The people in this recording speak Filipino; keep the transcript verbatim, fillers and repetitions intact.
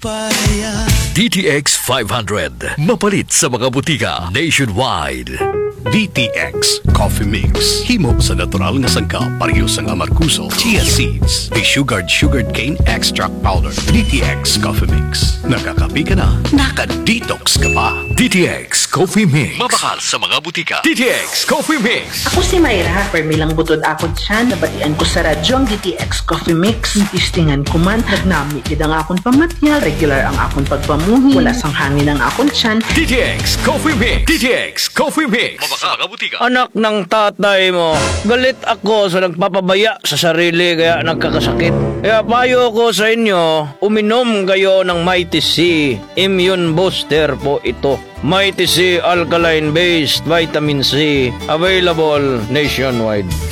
D T X five hundred. Mapalit sa mga butika nationwide. D T X Coffee Mix. Himo sa natural nga sangka pareho sa amarkuso, chia seeds, sugared sugared cane extract powder. D T X Coffee Mix. Nakakapi ka na, naka-detox ka pa. D T X Coffee Mix. Mabakal sa mga butika. D T X Coffee Mix. Ako si Mayra, permilang butod ako dyan. Nabatian ko sa radyo ang D T X Coffee Mix. Tistingan ko man, nagnami kid ang akong pamatyal. Regular ang akong pagpamuhi. Wala sang hangin ang akong tiyan. D T X Coffee Mix. D T X Coffee Mix. Mabakal sa mga butika. Anak ng tatay mo, galit ako sa nagpapabaya sa sarili kaya nagkakasakit. Kaya payo ko sa inyo, uminom kayo ng Mighty C. Immune Booster po ito. Mighty C Alkaline Based Vitamin C. Available nationwide.